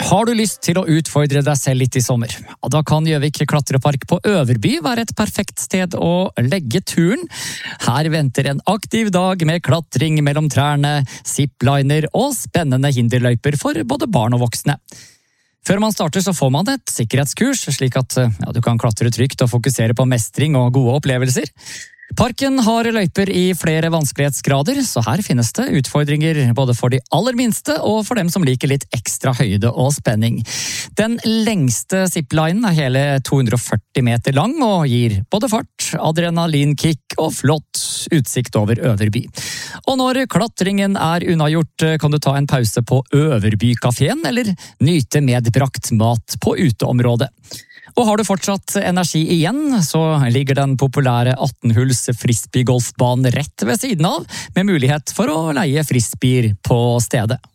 Har du lyst til å utfordre deg selv litt i sommer? Ja, da kan Gjøvik klatrepark på Øverby være et perfekt sted å legge turen. Her venter en aktiv dag med klatring mellom trærne, zipliner og spennende hinderløyper for både barn og voksne. Før man starter så får man et sikkerhetskurs, slik at du kan klatre trygt og fokusere på mestring og gode opplevelser. Parken har løyper i flere vanskelighetsgrader, så her finnes det utfordringer både for de aller minste og for dem som liker litt ekstra høyde og spenning. Den lengste ziplinen er hele 240 meter lang og gir både fart, adrenalinkick og flott utsikt over Øverby. Og når klatringen er unnagjort, kan du ta en pause på Øverbykaféen eller nyte medbrakt mat på uteområdet. Og har du fortsatt energi igjen, så ligger den populære 18-hulls frisbeegolfbanen rett ved siden av, med mulighet for å leie frisbeer på stedet.